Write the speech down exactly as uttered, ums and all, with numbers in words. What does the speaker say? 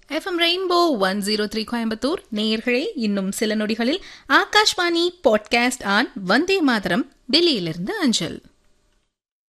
FM rainbow one zero three Coimbatore நேயர்களே, இன்னும் சில நொடிகளில் ஆகாஷ்வாணி பாட்காஸ்ட் ஆன் வந்தே மாதரம் டெல்லியிலிருந்து அஞ்சல்.